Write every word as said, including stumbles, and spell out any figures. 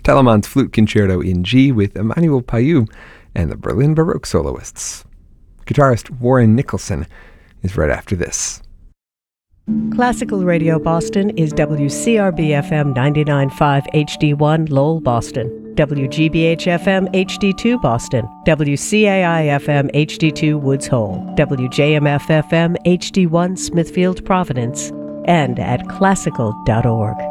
Telemann's Flute Concerto in G with Emmanuel Payou and the Berlin Baroque Soloists. Guitarist Warren Nicholson is right after this. Classical Radio Boston is W C R B F M ninety-nine point five H D one Lowell, Boston, W G B H F M H D two Boston, W C A I F M H D two Woods Hole, W J M F F M H D one Smithfield, Providence, and at classical dot org.